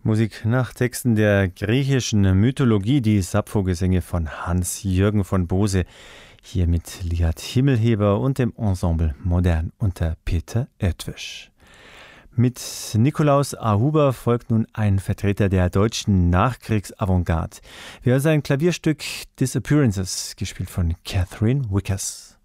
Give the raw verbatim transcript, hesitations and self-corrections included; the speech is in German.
Musik nach Texten der griechischen Mythologie, die Sappho-Gesänge von Hans-Jürgen von Bose, hier mit Liat Himmelheber und dem Ensemble Modern unter Peter Oetwisch. Mit Nikolaus Ahuber folgt nun ein Vertreter der deutschen Nachkriegs-Avantgarde. Wir hören sein Klavierstück Disappearances, gespielt von Catherine Wickers.